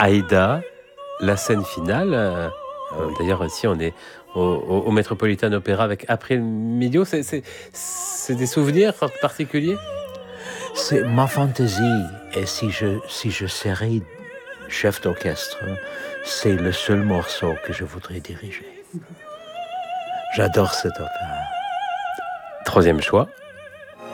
Aïda, la scène finale, d'ailleurs ici on est au Metropolitan Opera avec April Miglio, c'est des souvenirs particuliers? C'est ma fantaisie. Et si je serais chef d'orchestre, c'est le seul morceau que je voudrais diriger. J'adore cet opéra. Troisième choix?